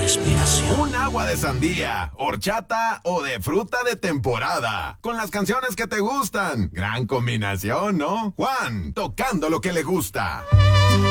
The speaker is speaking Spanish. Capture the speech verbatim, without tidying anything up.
respiración. Un agua de sandía, horchata o de fruta de temporada. Con las canciones que te gustan. Gran combinación, ¿no? Juan, tocando lo que le gusta.